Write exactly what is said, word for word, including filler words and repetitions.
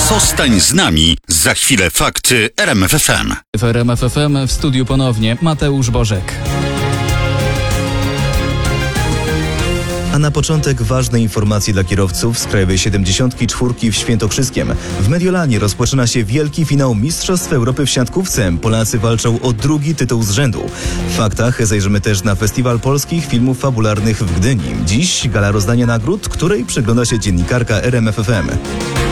Zostań z nami. Za chwilę fakty R M F F M. W R M F F M w studiu ponownie Mateusz Bożek. A na początek ważne informacje dla kierowców z Krajowej siedemdziesiątki czwórki w Świętokrzyskiem. W Mediolanie rozpoczyna się wielki finał Mistrzostw Europy w siatkówce. Polacy walczą o drugi tytuł z rzędu. W faktach zajrzymy też na Festiwal Polskich Filmów Fabularnych w Gdyni. Dziś gala rozdania nagród, której przygląda się dziennikarka R M F F M.